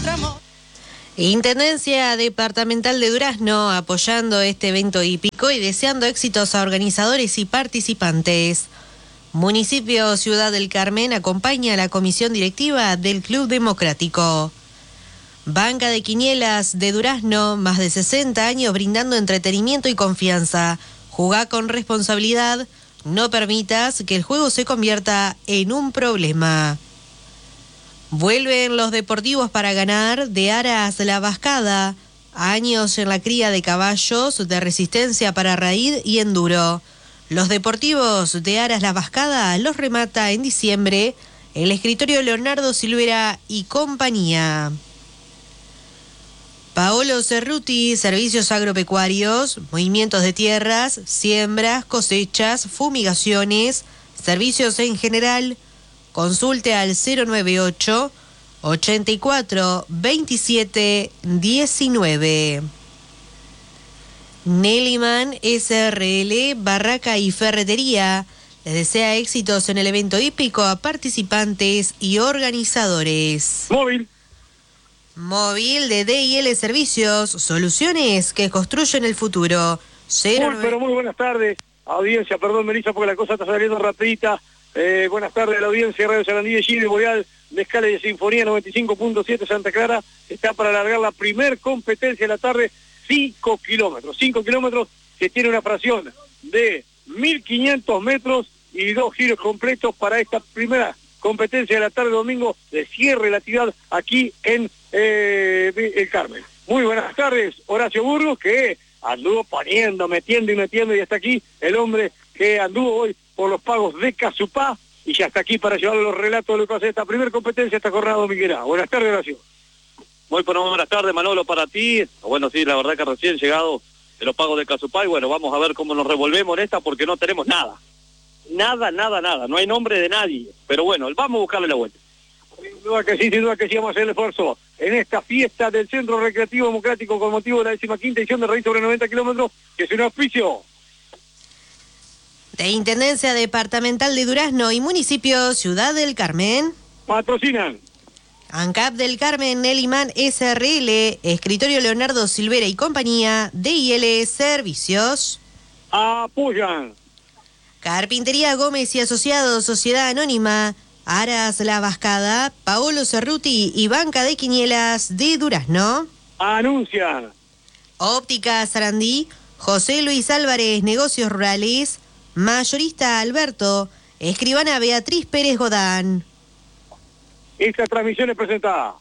Intendencia Departamental de Durazno apoyando este evento hípico y deseando éxitos a organizadores y participantes. Municipio Ciudad del Carmen acompaña a la comisión directiva del Club Democrático. Banca de Quinielas de Durazno, más de 60 años brindando entretenimiento y confianza. Jugá con responsabilidad, no permitas que el juego se convierta en un problema. Vuelven los deportivos para ganar de Aras La Vascada. Años en la cría de caballos de resistencia para raíz y enduro. Los deportivos de Aras La Vascada los remata en diciembre el escritorio Leonardo Silvera y compañía. Paolo Cerruti, servicios agropecuarios, movimientos de tierras, siembras, cosechas, fumigaciones, servicios en general. Consulte al 098 84 27 19. Neliman SRL, Barraca y Ferretería les desea éxitos en el evento hípico a participantes y organizadores. Móvil de D&L Servicios, soluciones que construyen el futuro. Muy buenas tardes, audiencia, perdón Melissa porque la cosa está saliendo rapidita. Buenas tardes a la audiencia, Radio Sarandí de Chile, Boreal, de Escala y de Sinfonía 95.7 Santa Clara, está para alargar la primer competencia de la tarde, 5 kilómetros que tiene una fracción de 1.500 metros y 2 giros completos para esta primera competencia de la tarde domingo de cierre de la actividad aquí en el Carmen. Muy buenas tardes, Horacio Burgos, que anduvo poniendo, metiendo y hasta aquí el hombre que anduvo hoy por los pagos de Casupá y ya está aquí para llevar los relatos de lo que va a ser esta primera competencia, esta jornada dominguera. Buenas tardes, Horacio. Muy buenas tardes, Manolo, para ti. Bueno, sí, la verdad que recién llegado de los pagos de Casupá y bueno, vamos a ver cómo nos revolvemos en esta porque no tenemos nada. Nada, no hay nombre de nadie. Pero bueno, vamos a buscarle la vuelta. Sin duda que sí, vamos a hacer el esfuerzo en esta fiesta del Centro Recreativo Democrático con motivo de la 15ª edición de Raíz sobre 90 kilómetros, que es un auspicio de Intendencia Departamental de Durazno y Municipio Ciudad del Carmen. Patrocinan ANCAP del Carmen, Neliman SRL, Escritorio Leonardo Silvera y compañía, D&L Servicios. Apoyan Carpintería Gómez y Asociados, Sociedad Anónima, Aras La Vascada, Paolo Cerruti y Banca de Quinielas de Durazno. Anuncian Óptica Sarandí, José Luis Álvarez, Negocios Rurales, Mayorista Alberto, Escribana Beatriz Pérez Godán. Esta transmisión es presentada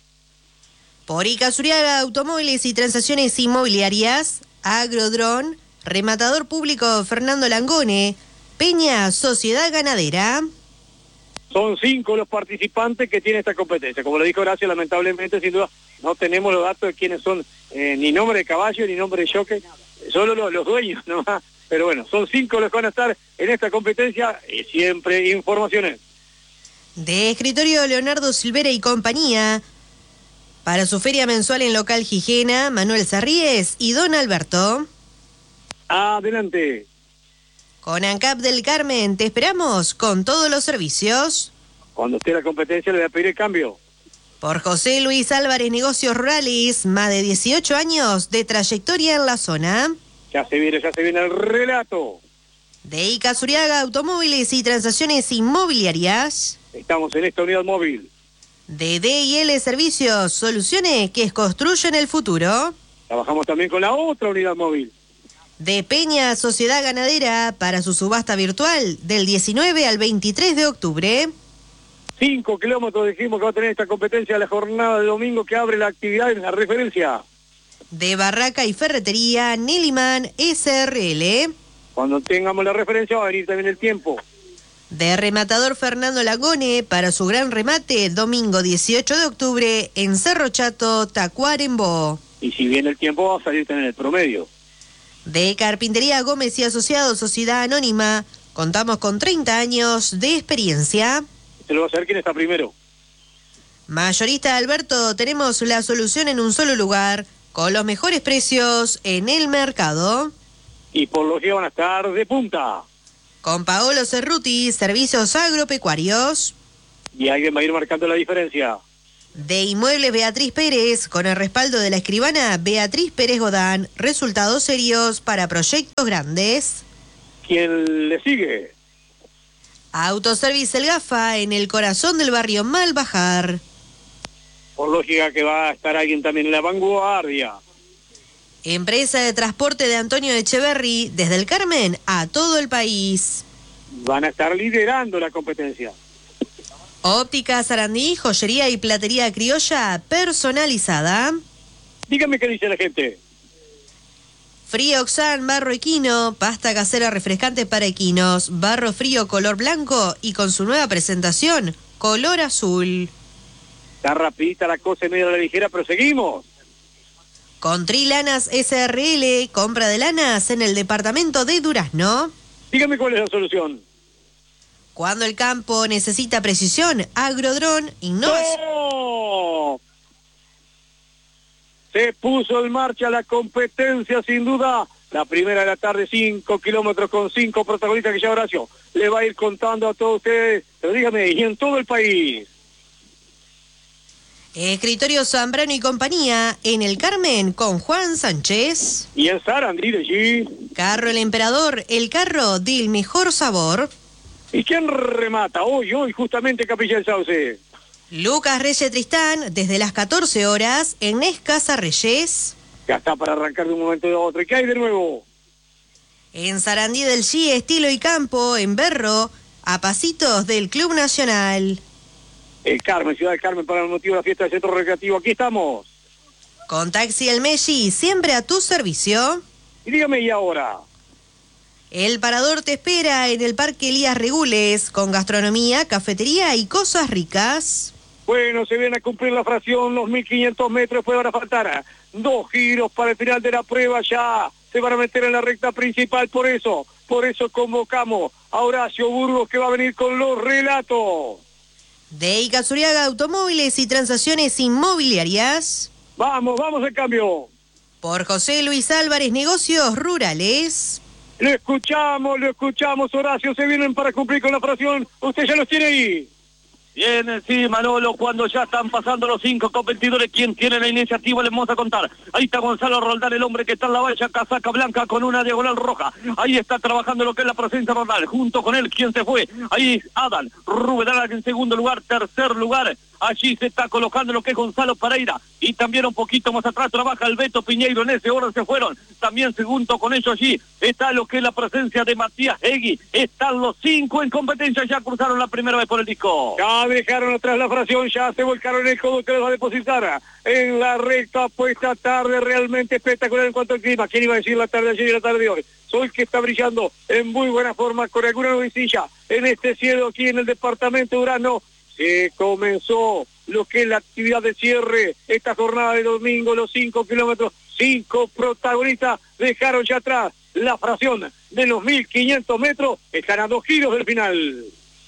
por Icazuriaga Automóviles y Transacciones Inmobiliarias, Agrodrón, Rematador Público Fernando Langone, Peña Sociedad Ganadera. Son 5 los participantes que tiene esta competencia. Como lo dijo Horacio, lamentablemente, sin duda, no tenemos los datos de quiénes son, ni nombre de caballo, ni nombre de jockey, solo los dueños nomás. Pero bueno, son 5 los que van a estar en esta competencia y siempre informaciones. De Escritorio Leonardo Silvera y compañía, para su feria mensual en local Gijena, Manuel Sarríes y Don Alberto. Adelante. Con ANCAP del Carmen, te esperamos con todos los servicios. Cuando esté la competencia le voy a pedir el cambio. Por José Luis Álvarez, Negocios Rurales, más de 18 años de trayectoria en la zona. Ya se viene el relato. De Icazuriaga Automóviles y Transacciones Inmobiliarias. Estamos en esta unidad móvil. De D&L Servicios, soluciones que construyen el futuro. Trabajamos también con la otra unidad móvil. De Peña Sociedad Ganadera para su subasta virtual del 19 al 23 de octubre. 5 kilómetros dijimos que va a tener esta competencia la jornada de domingo que abre la actividad en la referencia. De Barraca y Ferretería, Neliman SRL. Cuando tengamos la referencia va a venir también el tiempo. De Rematador Fernando Langone para su gran remate domingo 18 de octubre en Cerro Chato, Tacuarembó. Y si viene el tiempo va a salir también el promedio. De Carpintería Gómez y Asociados, Sociedad Anónima, contamos con 30 años de experiencia. Se lo va a hacer quién está primero. Mayorista Alberto, tenemos la solución en un solo lugar, con los mejores precios en el mercado. Y por lo que van a estar de punta. Con Paolo Cerruti, Servicios Agropecuarios. Y alguien va a ir marcando la diferencia. De Inmuebles Beatriz Pérez, con el respaldo de la escribana Beatriz Pérez Godán, resultados serios para proyectos grandes. ¿Quién le sigue? Autoservice El Gafa, en el corazón del barrio Malbajar. Por lógica que va a estar alguien también en la vanguardia. Empresa de transporte de Antonio Echeverry, desde el Carmen a todo el país. Van a estar liderando la competencia. Óptica Sarandí, joyería y platería criolla personalizada. Dígame qué dice la gente. Frío Oxan, barro equino, pasta casera refrescante para equinos, barro frío color blanco y con su nueva presentación, color azul. Está rapidita la cosa en medio de la ligera, pero seguimos. Con Trilanas SRL, compra de lanas en el departamento de Durazno. Dígame cuál es la solución. Cuando el campo necesita precisión, Agrodrón innova. ¡Oh! Se puso en marcha la competencia, sin duda. La primera de la tarde, 5 kilómetros con 5 protagonistas que ya Horacio le va a ir contando a todos ustedes. Pero dígame, y en todo el país. Escritorio Zambrano y compañía, en el Carmen, con Juan Sánchez. Y en Sarandí de allí. Carro El Emperador, el carro del mejor sabor. ¿Y quién remata? Hoy, justamente Capilla del Sauce. Lucas Reyes Tristán, desde las 14 horas, en Escasa Reyes. Ya está para arrancar de un momento a otro. ¿Y qué hay de nuevo? En Sarandí del Chi, Estilo y Campo, en Berro, a pasitos del Club Nacional. El Carmen, Ciudad del Carmen, para el motivo de la fiesta del Centro Recreativo. Aquí estamos. Con Taxi El Messi, siempre a tu servicio. Y dígame, ¿y ahora? El Parador te espera en el Parque Elías Regules, con gastronomía, cafetería y cosas ricas. Bueno, se viene a cumplir la fracción, los 1500 metros, después van a faltar 2 giros para el final de la prueba, ya se van a meter en la recta principal, por eso convocamos a Horacio Burgos, que va a venir con los relatos. De Icazuriaga Automóviles y Transacciones Inmobiliarias. Vamos el cambio. Por José Luis Álvarez, Negocios Rurales. Lo escuchamos, Horacio, se vienen para cumplir con la fracción, usted ya los tiene ahí. Bien, sí, Manolo, cuando ya están pasando los 5 competidores, quien tiene la iniciativa les vamos a contar. Ahí está Gonzalo Roldán, el hombre que está en la valla, casaca blanca con una diagonal roja. Ahí está trabajando lo que es la presencia Roldán. Junto con él, ¿quién se fue? Ahí Adán, Rubén Adán en segundo lugar, tercer lugar. Allí se está colocando lo que es Gonzalo Pereira. Y también un poquito más atrás trabaja el Beto Piñeiro. En ese orden se fueron. También junto con ellos allí está lo que es la presencia de Matías Egui. Están los 5 en competencia. Ya cruzaron la primera vez por el disco. Ya dejaron atrás la fracción. Ya se volcaron en el codo que les va a depositar en la recta puesta tarde. Realmente espectacular en cuanto al clima. ¿Quién iba a decir la tarde de ayer y la tarde de hoy? Sol que está brillando en muy buena forma con alguna nubecilla en este cielo aquí en el departamento de Durazno. Se comenzó lo que es la actividad de cierre, esta jornada de domingo, los 5 kilómetros, 5 protagonistas dejaron ya atrás la fracción de los 1500 metros, están a 2 giros del final.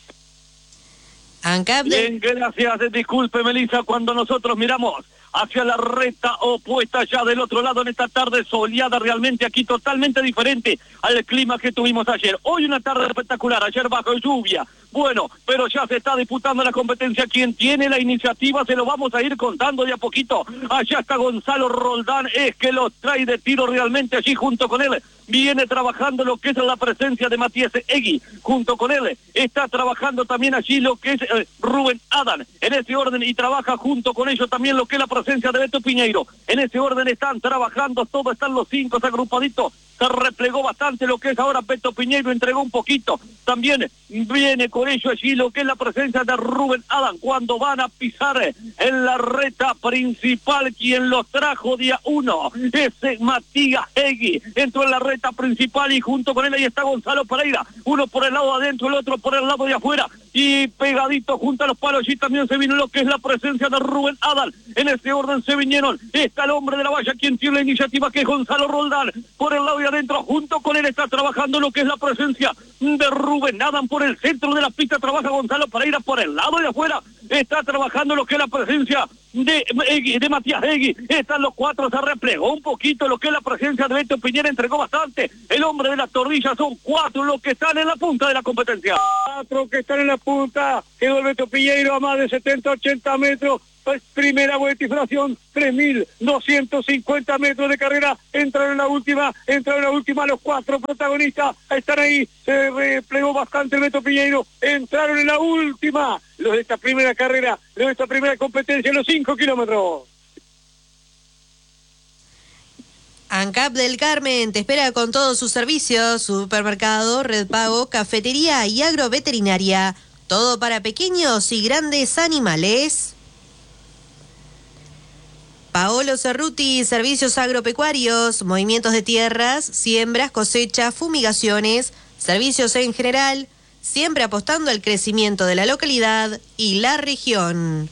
Bien, gracias, disculpe Melissa, cuando nosotros miramos hacia la recta opuesta ya del otro lado en esta tarde soleada, realmente aquí totalmente diferente al clima que tuvimos ayer. Hoy una tarde espectacular, ayer bajo lluvia. Bueno, pero ya se está disputando la competencia. Quien tiene la iniciativa se lo vamos a ir contando de a poquito. Allá está Gonzalo Roldán, es que los trae de tiro realmente allí junto con él. Viene trabajando lo que es la presencia de Matías Egui. Junto con él está trabajando también allí lo que es Rubén Adán. En ese orden y trabaja junto con ellos también lo que es la presencia de Beto Piñeiro. En ese orden están trabajando todos, están los 5 agrupaditos. Se replegó bastante lo que es ahora Beto Piñeiro, entregó un poquito. También viene con ello allí lo que es la presencia de Rubén Adán. Cuando van a pisar en la recta principal, quien los trajo día 1, ese Matías Egui. Entró en la recta principal y junto con él ahí está Gonzalo Pereira. Uno por el lado de adentro, el otro por el lado de afuera. Y pegadito junto a los palos, allí también se vino lo que es la presencia de Rubén Adán. En ese orden se vinieron. Está el hombre de la valla, quien tiene la iniciativa, que es Gonzalo Roldán. Por el lado de adentro, junto con él está trabajando lo que es la presencia de Rubén Adán. Por el centro de la pista trabaja Gonzalo Pereira. Por el lado de afuera está trabajando lo que es la presencia de Matías Egui. Están los cuatro, se replegó un poquito lo que es la presencia de Beto Piñera, entregó bastante. El hombre de las torrillas, son cuatro los que están en la punta de la competencia. Cuatro que están en la punta, quedó el Beto Piñeiro a más de 70-80 metros. Primera vuelta y fracción, 3.250 metros de carrera, entraron en la última los cuatro protagonistas, están ahí, se replegó bastante el Beto Piñeiro, entraron en la última, los de esta primera carrera, los de esta primera competencia, los 5 kilómetros. ANCAP del Carmen te espera con todos sus servicios, supermercado, red pago, cafetería y agroveterinaria, todo para pequeños y grandes animales. Paolo Cerruti, servicios agropecuarios, movimientos de tierras, siembras, cosechas, fumigaciones, servicios en general, siempre apostando al crecimiento de la localidad y la región.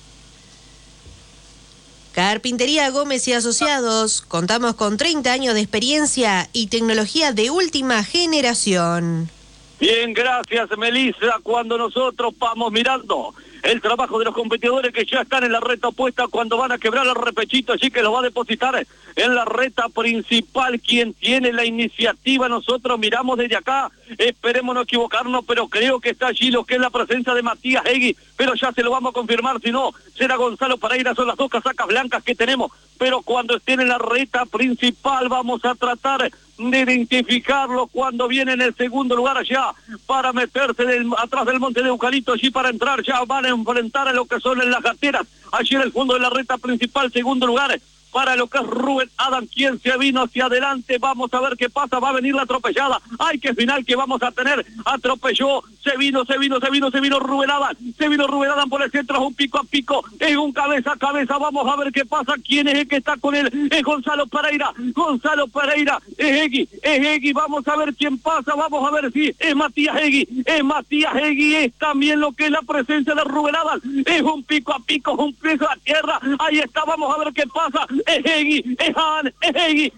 Carpintería Gómez y Asociados, contamos con 30 años de experiencia y tecnología de última generación. Bien, gracias Melissa, cuando nosotros vamos mirando el trabajo de los competidores que ya están en la recta opuesta cuando van a quebrar el repechito, allí que lo va a depositar en la recta principal. Quien tiene la iniciativa, nosotros miramos desde acá, esperemos no equivocarnos, pero creo que está allí lo que es la presencia de Matías Egui, pero ya se lo vamos a confirmar, si no, será Gonzalo Pereira, son las dos casacas blancas que tenemos, pero cuando estén en la recta principal vamos a tratar de identificarlo cuando viene en el segundo lugar allá para meterse atrás del monte de Eucalipto, allí para entrar, ya van a enfrentar a lo que son en las gateras, allí en el fondo de la recta principal, segundo lugar para lo que es Rubén Adam, quien se vino hacia adelante, vamos a ver qué pasa, va a venir la atropellada, ay qué final que vamos a tener, atropelló, se vino Rubén Adam por el centro, es un pico a pico, es un cabeza a cabeza, vamos a ver qué pasa, quién es el que está con él, es Gonzalo Pereira, es Egui, vamos a ver quién pasa, vamos a ver si es Matías Egui, es también lo que es la presencia de Rubén Adam, es un pico a pico, es un piso a tierra, ahí está, vamos a ver qué pasa, es Egui, es Adam, Egui,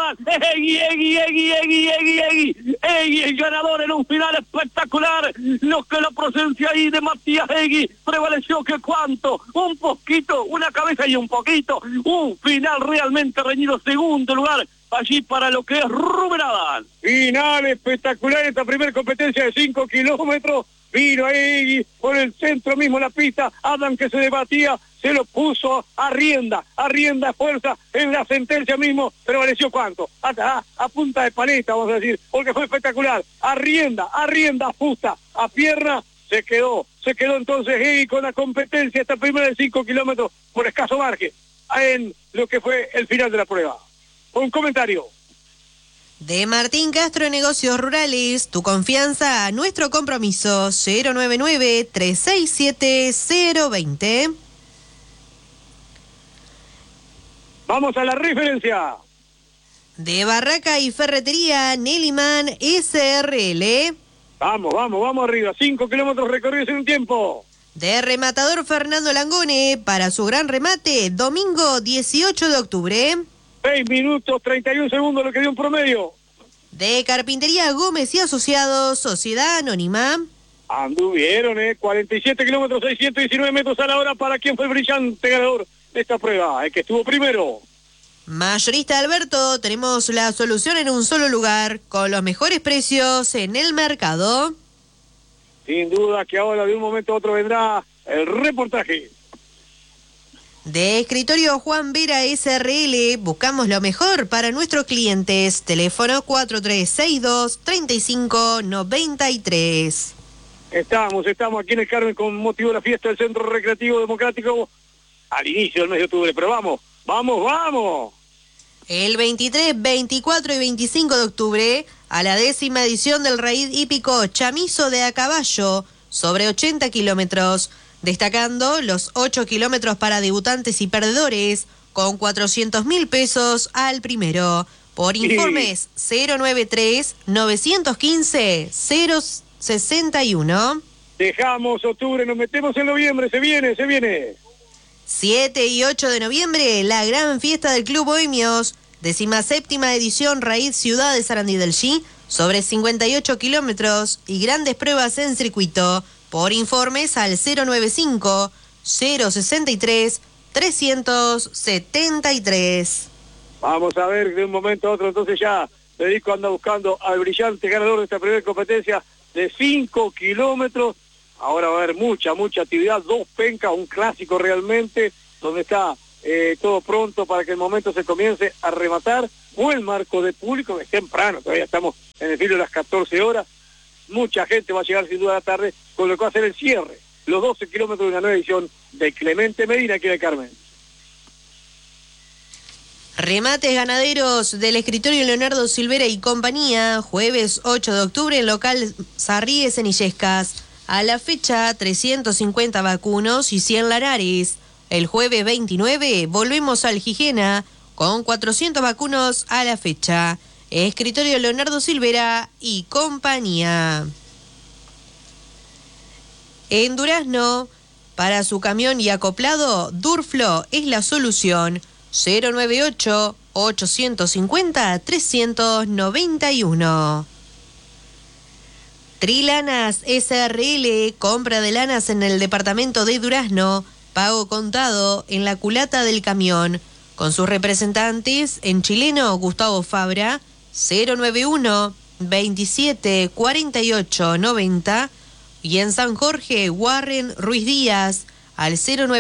el ganador en un final espectacular, lo que la presencia ahí de Matías Egui prevaleció que cuánto, un poquito, una cabeza y un poquito, un final realmente reñido, segundo lugar, allí para lo que es Rubén Adam. Final espectacular esta primera competencia de 5 kilómetros, vino ahí por el centro mismo de la pista, Adam que se debatía, se lo puso a rienda fuerza en la sentencia mismo, pero valeció cuánto, a punta de paleta vamos a decir, porque fue espectacular, a rienda, justa, a pierna, se quedó entonces Egui con la competencia esta primera de 5 kilómetros por escaso margen, en lo que fue el final de la prueba. Un comentario. De Martín Castro, Negocios Rurales, tu confianza, nuestro compromiso, 099-367-020. Vamos a la referencia. De Barraca y Ferretería, Neliman SRL. Vamos arriba, 5 kilómetros recorridos en un tiempo. De Rematador Fernando Langone, para su gran remate, domingo 18 de octubre. 6 minutos 31 segundos lo que dio un promedio. De Carpintería Gómez y Asociados, Sociedad Anónima. Anduvieron, 47 kilómetros, 619 metros a la hora para quien fue el brillante ganador de esta prueba, el que estuvo primero. Mayorista Alberto, tenemos la solución en un solo lugar, con los mejores precios en el mercado. Sin duda que ahora de un momento a otro vendrá el reportaje. De Escritorio Juan Vera SRL, buscamos lo mejor para nuestros clientes. Teléfono 4362-3593. Estamos aquí en el Carmen con motivo de la fiesta del Centro Recreativo Democrático al inicio del mes de octubre, pero vamos. El 23, 24 y 25 de octubre, a la 10ª edición del Raid Hípico Chamizo de a caballo, sobre 80 kilómetros, destacando los 8 kilómetros para debutantes y perdedores, con 400.000 pesos al primero. Por informes, 093-915-061. Dejamos octubre, nos metemos en noviembre, se viene. 7 y 8 de noviembre, la gran fiesta del Club Bohemios, 17ª edición Raid Ciudad de Sarandí del Chi, sobre 58 kilómetros y grandes pruebas en circuito. Por informes al 095-063-4 373. Vamos a ver de un momento a otro, entonces ya Federico anda buscando al brillante ganador de esta primera competencia de 5 kilómetros. Ahora va a haber mucha actividad, 2 pencas, un clásico realmente, donde está todo pronto para que el momento se comience a rematar. Buen marco de público, es temprano, todavía estamos en el filo de las 14 horas. Mucha gente va a llegar sin duda a la tarde, con lo que va a ser el cierre, los 12 kilómetros de una nueva edición de Clemente Medina aquí en el Carmen. Remates ganaderos del escritorio Leonardo Silvera y compañía, jueves 8 de octubre en local Sarríes en Illescas. A la fecha, 350 vacunos y 100 lanares. El jueves 29 volvemos al Gijena con 400 vacunos a la fecha. Escritorio Leonardo Silvera y compañía. En Durazno, para su camión y acoplado, Durflo es la solución. 098-850-391. Trilanas SRL, compra de lanas en el departamento de Durazno, pago contado en la culata del camión. Con sus representantes en chileno Gustavo Fabra, 091-27-48-90 y en San Jorge Warren Ruiz Díaz al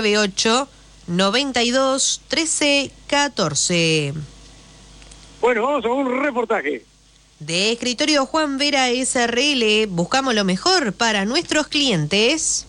098-92-13-14. Bueno, vamos a un reportaje. De escritorio Juan Vera SRL, buscamos lo mejor para nuestros clientes.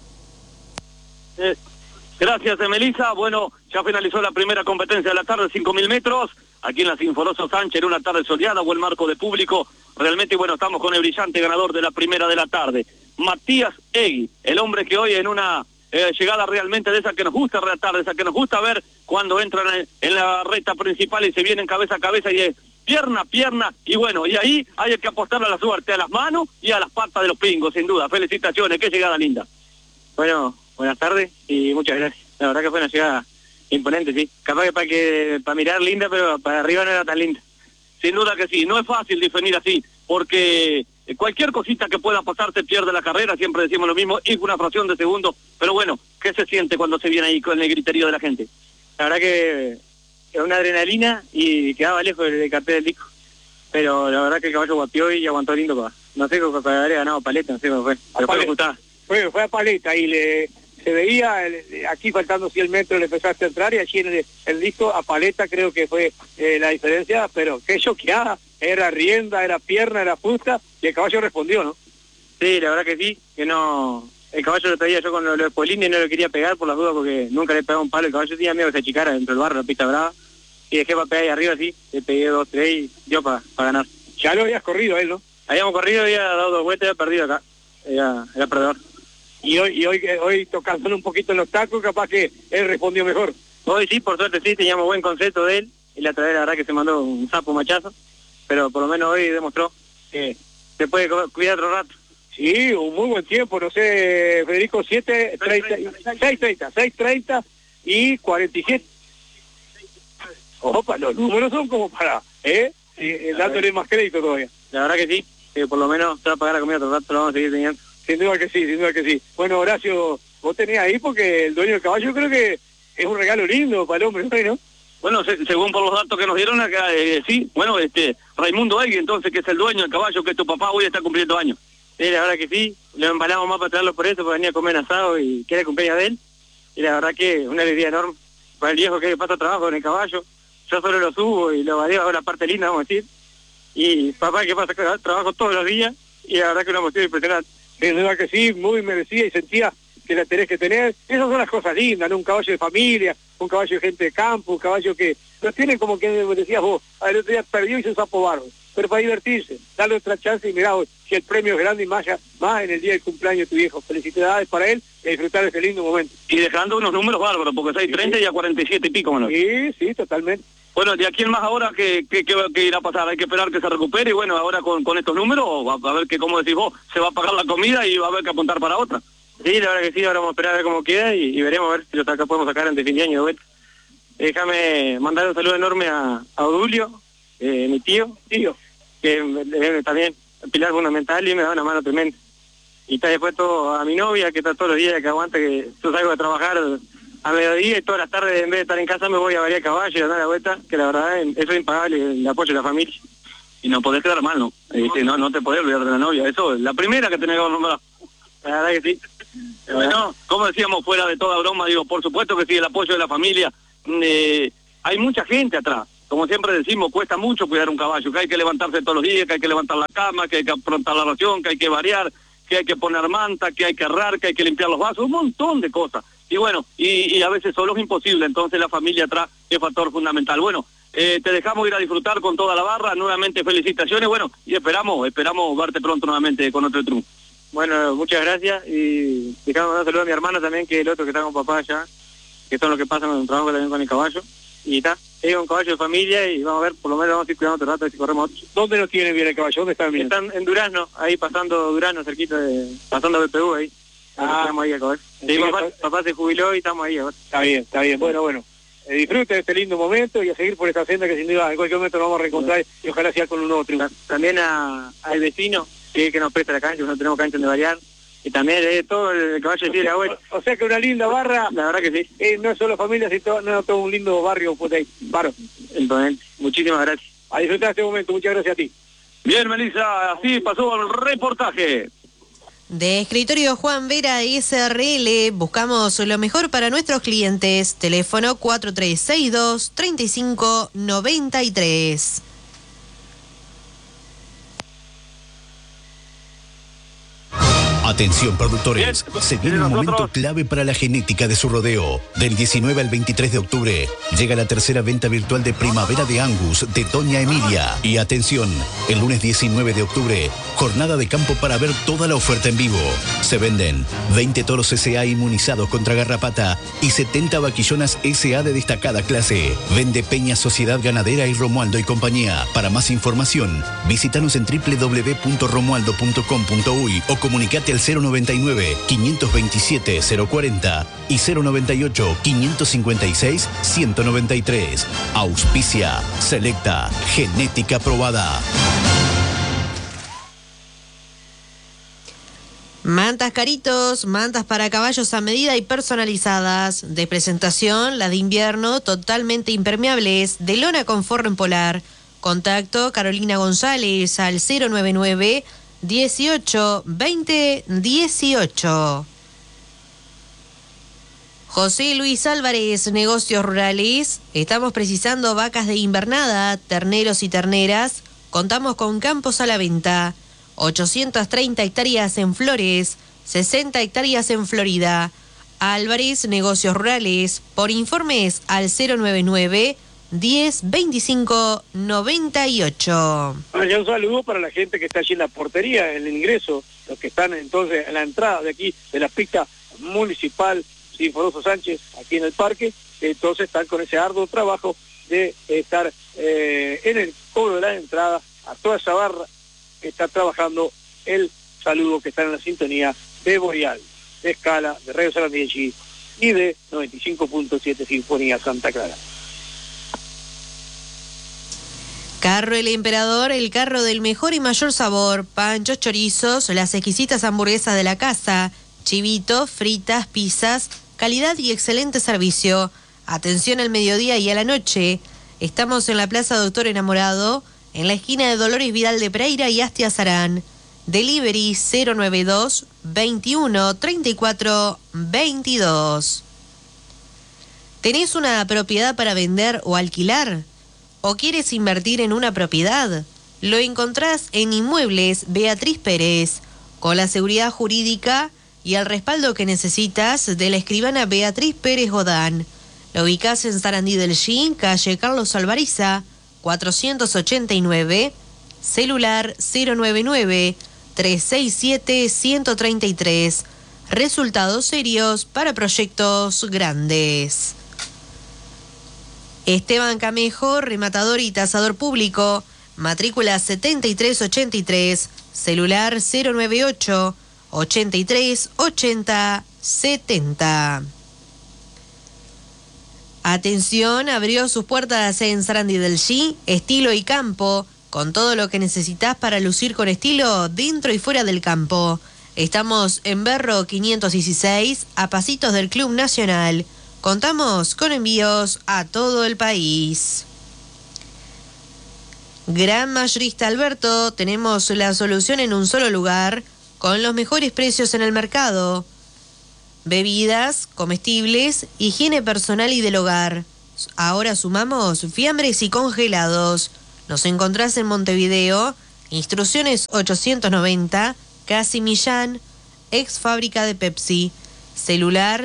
Gracias, Melissa. Bueno, ya finalizó la primera competencia de la tarde, 5.000 metros, aquí en la Sinforoso Sánchez, en una tarde soleada, buen marco de público. Realmente, bueno, estamos con el brillante ganador de la primera de la tarde, Matías Egui, el hombre que hoy en una llegada realmente de esa que nos gusta relatar, de esa que nos gusta ver cuando entran en la recta principal y se vienen cabeza a cabeza y es pierna, y bueno, y ahí hay que apostarle a la suerte, a las manos y a las patas de los pingos, sin duda. Felicitaciones, qué llegada linda. Bueno, buenas tardes y muchas gracias. La verdad que fue una llegada imponente, sí. Capaz que para mirar linda, pero para arriba no era tan linda. Sin duda que sí, no es fácil definir así, porque cualquier cosita que pueda pasar te pierde la carrera, siempre decimos lo mismo, y una fracción de segundo, pero bueno, ¿qué se siente cuando se viene ahí con el griterío de la gente? La verdad que es una adrenalina y quedaba lejos del cartel del disco. Pero la verdad que el caballo guapió y aguantó lindo no sé cómo haber ganado paleta, no sé cómo fue. Pero fue gustaba. Fue a paleta y se veía, aquí faltando 100 metros le empezaste a entrar y allí en el disco a paleta creo que fue la diferencia, pero qué choqueada, era rienda, era pierna, era punta y el caballo respondió, ¿no? Sí, la verdad que sí, que no... El caballo lo traía yo con los polines y no lo quería pegar por las dudas porque nunca le pegaba un palo. El caballo tenía miedo que se achicara dentro del barro, la pista brava. Y dejé para pegar ahí arriba, sí, le pegué 2, 3 y dio para ganar. Ya lo habías corrido él, ¿no? Habíamos corrido, había dado 2 vueltas y había perdido acá. Era perdedor. Y hoy tocándole un poquito en los tacos, capaz que él respondió mejor. Hoy sí, por suerte sí, teníamos buen concepto de él. Y la otra vez la verdad que se mandó un sapo machazo. Pero por lo menos hoy demostró que se puede cuidar otro rato. Sí, un muy buen tiempo, no sé, Federico, 6:30 y 47. Opa, los números son como para, dándole más crédito todavía. La verdad que sí, por lo menos se va a pagar la comida otro rato, lo vamos a seguir teniendo. Sin duda que sí. Bueno, Horacio, vos tenés ahí porque el dueño del caballo creo que es un regalo lindo para el hombre, ¿no? Bueno, según por los datos que nos dieron acá, sí, bueno, Raimundo Egui, entonces, que es el dueño del caballo, que tu papá hoy está cumpliendo años. Sí, la verdad que sí, lo embalamos más para traerlo por eso, porque venía a comer asado y quiere cumpleaños de él. Y la verdad que una alegría enorme para el viejo que pasa trabajo en el caballo. Yo solo lo subo y lo badeo, hago la parte linda, vamos a decir. Y papá que pasa trabajo todos los días y la verdad que una emoción impresionante. Sí, la verdad que sí, muy merecida y sentía que la tenés que tener. Esas son las cosas lindas, ¿no? Un caballo de familia, un caballo de gente de campo, un caballo que lo tienen como que decías vos, el otro día perdió y se sapo barro. Pero para divertirse, darle otra chance y mirá, si el premio es grande y más en el día del cumpleaños de tu viejo. Felicidades para él y disfrutar de ese lindo momento. Y dejando unos números bárbaros, porque 6:30 y a 47 y pico, Manuel. Sí, totalmente. Bueno, ¿de aquí en más ahora qué irá a pasar? Hay que esperar que se recupere y bueno, ahora con estos números, a ver que, como decís vos, se va a pagar la comida y va a haber que apuntar para otra. Sí, la verdad que sí, ahora vamos a esperar a ver cómo queda y veremos a ver si lo podemos sacar antes de fin de año de vuelta. Déjame mandar un saludo enorme a Odulio, mi tío, que también pilar fundamental y me da una mano tremenda. Y está después todo a mi novia, que está todos los días, que aguanta, que yo salgo a trabajar a mediodía y todas las tardes en vez de estar en casa me voy a variar caballo y a dar la vuelta, que la verdad eso es impagable, el apoyo de la familia. Y no podés quedar mal, ¿no? No te podés olvidar de la novia, eso es la primera que tenés que nombrar. La verdad que sí. Bueno, como decíamos, fuera de toda broma, digo, por supuesto que sí, el apoyo de la familia. Hay mucha gente atrás. Como siempre decimos, cuesta mucho cuidar un caballo, que hay que levantarse todos los días, que hay que levantar la cama, que hay que aprontar la ración, que hay que variar, que hay que poner manta, que hay que errar, que hay que limpiar los vasos, un montón de cosas. Y bueno, y a veces solo es imposible, entonces la familia atrás es factor fundamental. Bueno, te dejamos ir a disfrutar con toda la barra, nuevamente felicitaciones, bueno, y esperamos verte pronto nuevamente con otro triunfo. Bueno, muchas gracias y dejamos un saludo a mi hermano también, que es el otro que está con papá allá, que son los que pasan con el trabajo también con el caballo. Y está, es un caballo de familia y vamos a ver, por lo menos vamos a ir cuidando otro rato si corremos otro. ¿Dónde lo tiene bien el caballo? ¿Dónde está bien? Están en Durazno, ahí pasando Durazno, cerquita pasando BPU ahí. Estamos ahí a caballo. Sí, papá se jubiló y estamos ahí ahora. Está bien. Bueno. Disfrute de este lindo momento y a seguir por esta senda que sin duda en cualquier momento nos vamos a reencontrar y ojalá sea con un nuevo triunfo. También al vecino, que nos presta la cancha, no tenemos cancha donde variar. Y también todo el caballo de la abuela. O sea que una linda barra. La verdad que sí. No es solo familia, sino todo un lindo barrio. Pues ahí. Entonces, muchísimas gracias. A disfrutar este momento. Muchas gracias a ti. Bien, Melissa, así pasó el reportaje. De Escritorio Juan Vera SRL, buscamos lo mejor para nuestros clientes. Teléfono 4362-3593. Atención productores, Bien, se viene un momento clave para la genética de su rodeo. Del 19 al 23 de octubre llega la tercera venta virtual de primavera de Angus de Doña Emilia. Y atención, el lunes 19 de octubre, jornada de campo para ver toda la oferta en vivo. Se venden 20 toros SA inmunizados contra garrapata y 70 vaquillonas SA de destacada clase. Vende Peña Sociedad Ganadera y Romualdo y compañía. Para más información, visítanos en www.romualdo.com.uy o comunicate al 099-527-040 y 098-556-193. Auspicia, Selecta, genética probada. Mantas Caritos, mantas para caballos a medida y personalizadas. De presentación, la de invierno, totalmente impermeables, de lona con forro en polar. Contacto Carolina González al 099 18 20 18. José Luis Álvarez, Negocios Rurales. Estamos precisando vacas de invernada, terneros y terneras. Contamos con campos a la venta. 830 hectáreas en Flores, 60 hectáreas en Florida. Álvarez, Negocios Rurales. Por informes al 099 10 25 98. Un saludo para la gente que está allí en la portería, en el ingreso, los que están entonces en la entrada de aquí, de la pista municipal Sinforoso Sánchez, aquí en el parque, entonces están con ese arduo trabajo de estar en el cobro de la entrada a toda esa barra que está trabajando. El saludo que está en la sintonía de Boreal, de Escala, de Radio Sarandí y de 95.7 Sinfonía Santa Clara. Carro El Emperador, el carro del mejor y mayor sabor. Panchos, chorizos, las exquisitas hamburguesas de la casa, chivitos, fritas, pizzas, calidad y excelente servicio. Atención al mediodía y a la noche. Estamos en la Plaza Doctor Enamorado, en la esquina de Dolores Vidal de Pereira y Astia Sarán. Delivery 092 21 34 22. ¿Tenés una propiedad para vender o alquilar? ¿O quieres invertir en una propiedad? Lo encontrás en Inmuebles Beatriz Pérez, con la seguridad jurídica y el respaldo que necesitas de la escribana Beatriz Pérez Godán. Lo ubicás en Sarandí del Gin, calle Carlos Alvariza, 489, celular 099-367-133. Resultados serios para proyectos grandes. Esteban Camejo, rematador y tasador público, matrícula 7383, celular 098 83 80 70. Atención, abrió sus puertas en Sarandí del Gí, estilo y campo, con todo lo que necesitas para lucir con estilo dentro y fuera del campo. Estamos en Berro 516, a pasitos del Club Nacional. Contamos con envíos a todo el país. Gran Mayorista Alberto, tenemos la solución en un solo lugar, con los mejores precios en el mercado. Bebidas, comestibles, higiene personal y del hogar. Ahora sumamos fiambres y congelados. Nos encontrás en Montevideo, Instrucciones 890, Casi Millán, ex fábrica de Pepsi. Celular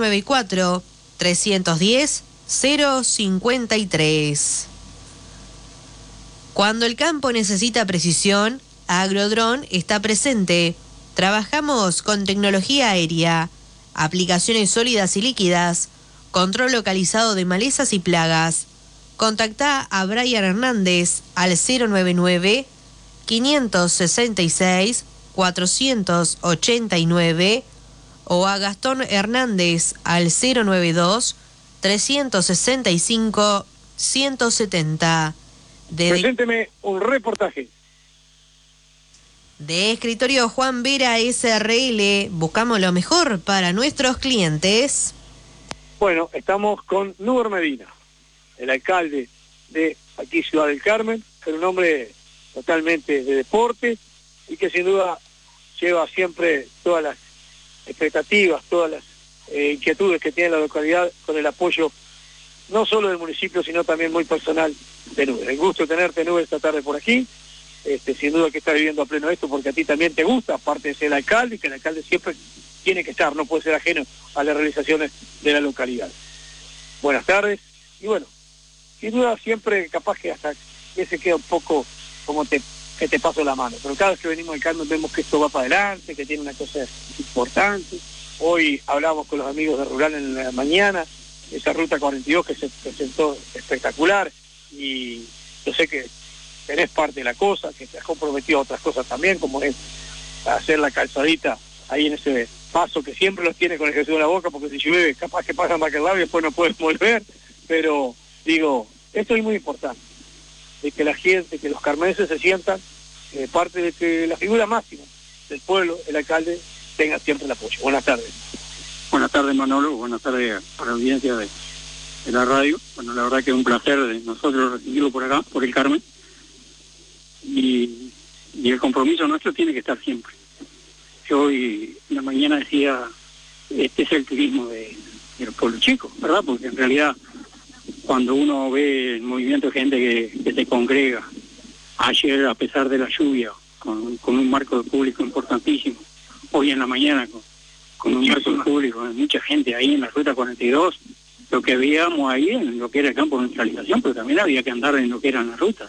094-310-053. Cuando el campo necesita precisión, Agrodrón está presente. Trabajamos con tecnología aérea, aplicaciones sólidas y líquidas, control localizado de malezas y plagas. Contactá a Brian Hernández al 099-566-489 o a Gastón Hernández al 092-365-170. Presénteme un reportaje. De Escritorio Juan Vera SRL, buscamos lo mejor para nuestros clientes. Bueno, estamos con Núber Medina, el alcalde de aquí Ciudad del Carmen, que es un hombre totalmente de deporte y que sin duda lleva siempre todas las expectativas, todas las inquietudes que tiene la localidad con el apoyo no solo del municipio, sino también muy personal de Núber. El gusto de tenerte, Núber, esta tarde por aquí. Sin duda que está viviendo a pleno esto porque a ti también te gusta, aparte de ser el alcalde, y que el alcalde siempre tiene que estar, no puede ser ajeno a las realizaciones de la localidad. Buenas tardes, y bueno, sin duda siempre capaz que hasta que se queda un poco como que te paso la mano, pero cada vez que venimos al Carmen vemos que esto va para adelante, que tiene una cosa importante. Hoy hablamos con los amigos de Rural en la mañana, esa ruta 42 que se presentó espectacular, y yo sé que tenés parte de la cosa, que te has comprometido a otras cosas también, como es hacer la calzadita ahí en ese paso que siempre los tiene con el Jesús de la Boca, porque si llueve capaz que pasan más que el labio y después no puedes volver, pero digo, esto es muy importante, de que la gente, que los carmenses se sientan parte de que la figura máxima del pueblo, el alcalde, tenga siempre el apoyo. Buenas tardes. Buenas tardes, Manolo, buenas tardes para la audiencia de la radio. Bueno, la verdad que es un placer de nosotros recibirlo por acá, por el Carmen. Y el compromiso nuestro tiene que estar siempre. Yo hoy en la mañana decía, este es el turismo de los pueblos chicos, ¿verdad? Porque en realidad cuando uno ve el movimiento de gente que se congrega, ayer a pesar de la lluvia, con un marco de público importantísimo, hoy en la mañana con un marco de público, mucha gente ahí en la ruta 42, lo que veíamos ahí en lo que era el campo de neutralización, pero también había que andar en lo que era la ruta,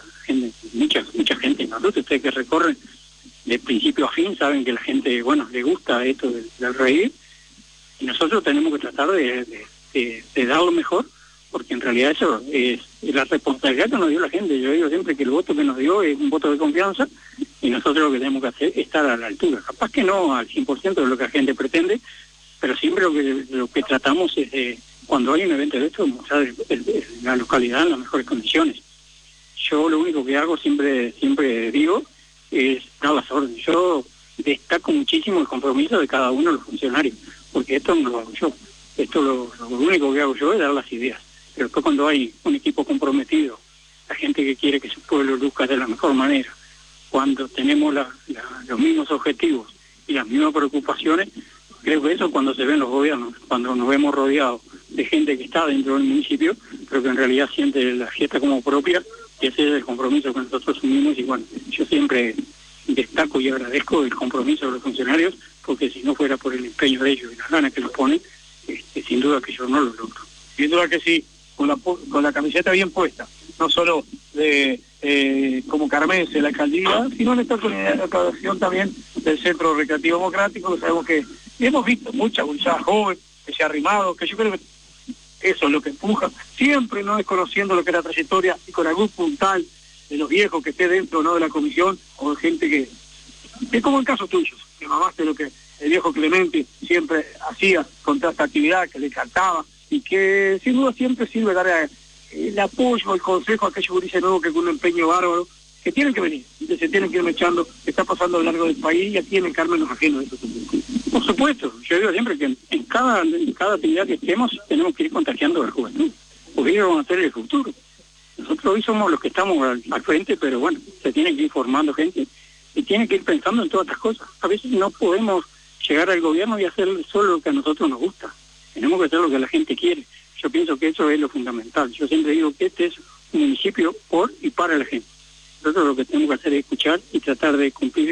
mucha gente en la ruta. Ustedes que recorren de principio a fin saben que la gente, bueno, le gusta esto del reír, y nosotros tenemos que tratar de dar lo mejor, porque en realidad eso es la responsabilidad que nos dio la gente. Yo digo siempre que el voto que nos dio es un voto de confianza, y nosotros lo que tenemos que hacer es estar a la altura. Capaz que no al 100% de lo que la gente pretende, pero siempre lo que tratamos es de, cuando hay un evento de esto, mostrar la localidad en las mejores condiciones. Yo lo único que hago, siempre digo, es dar las órdenes. Yo destaco muchísimo el compromiso de cada uno de los funcionarios, porque esto no lo hago yo. Esto lo único que hago yo es dar las ideas. Pero después cuando hay un equipo comprometido, la gente que quiere que su pueblo luzca de la mejor manera, cuando tenemos los mismos objetivos y las mismas preocupaciones, creo que eso cuando se ven los gobiernos, cuando nos vemos rodeados de gente que está dentro del municipio, pero que en realidad siente la fiesta como propia, y ese es el compromiso que nosotros asumimos. Y bueno, yo siempre destaco y agradezco el compromiso de los funcionarios, porque si no fuera por el empeño de ellos y las ganas que los ponen, sin duda que yo no lo logro. Sin duda que sí, con la camiseta bien puesta, no solo de como carmense la alcaldía, sino en esta ocasión también del Centro Recreativo Democrático, que sabemos que hemos visto mucha bolsada joven que se ha arrimado, que yo creo que eso es lo que empuja, siempre no desconociendo lo que es la trayectoria y con algún puntal de los viejos que esté dentro, ¿no?, de la comisión, o de gente que como el caso tuyo, que mamaste lo que el viejo Clemente siempre hacía con toda esta actividad, que le encantaba, y que sin duda siempre sirve dar el apoyo, el consejo a aquellos gurises nuevos que con un empeño bárbaro, que tienen que venir, que se tienen que ir echando, que está pasando a lo largo del país, y aquí en el Carmen nos ajeno de eso. Por supuesto, yo digo siempre que en cada actividad que estemos tenemos que ir contagiando a la juventud, porque ellos van a ser el futuro. Nosotros hoy somos los que estamos al frente, pero bueno, se tiene que ir formando gente y tiene que ir pensando en todas estas cosas. A veces no podemos llegar al gobierno y hacer solo lo que a nosotros nos gusta. Tenemos que hacer lo que la gente quiere. Yo pienso que eso es lo fundamental. Yo siempre digo que este es un municipio por y para la gente. Nosotros lo que tenemos que hacer es escuchar y tratar de cumplir